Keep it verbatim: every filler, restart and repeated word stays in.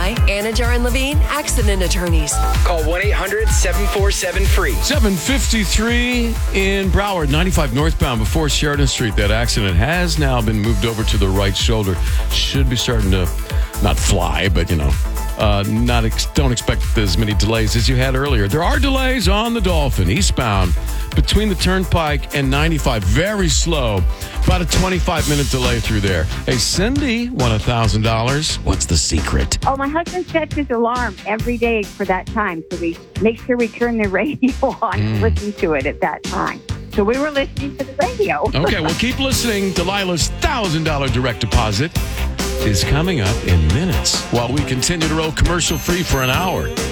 by Anajar and Levine Accident Attorneys. Call one eight hundred seven four seven free. seven fifty-three in Broward, ninety-five northbound before Sheridan Street. That accident has now been moved over to the right shoulder. Should be starting to not fly, but, you know, uh, not ex- don't expect as many delays as you had earlier. There are delays on the Dolphin, eastbound, between the Turnpike and ninety-five. Very slow. About a twenty-five minute delay through there. Hey, Cindy won one thousand dollars. What's the secret? Oh, my husband sets his alarm every day for that time. So we make sure we turn the radio on Mm. and listen to it at that time. So we were listening to the radio. Okay, well, keep listening. Delilah's one thousand dollars direct deposit is coming up in minutes while we continue to roll commercial free for an hour.